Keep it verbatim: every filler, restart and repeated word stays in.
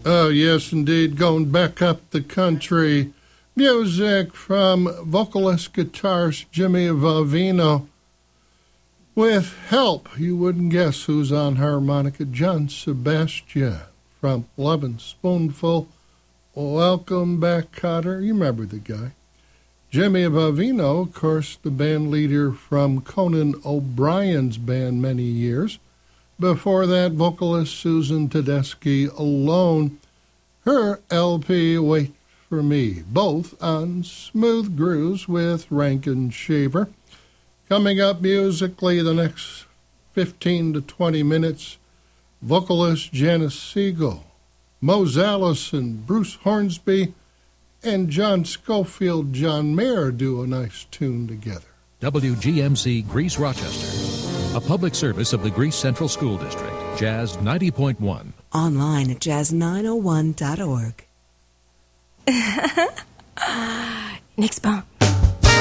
Oh, yes, indeed. Going back up the country. Music from vocalist guitarist Jimmy Valvino. With help, you wouldn't guess who's on harmonica. John Sebastian from Lovin' Spoonful. Welcome back, Cotter. You remember the guy. Jimmy Valvino, of course, the band leader from Conan O'Brien's band many years. Before that, vocalist Susan Tedeschi alone. Her L P, Wait for Me, both on Smooth Grooves with Rankin Shaver. Coming up musically the next fifteen to twenty minutes, vocalist Janice Siegel, Mose Allison, Bruce Hornsby, and John Schofield, John Mayer do a nice tune together. W G M C Greece Rochester, a public service of the Greece Central School District, Jazz ninety point one. Online at jazz nine oh one dot org. Next bump.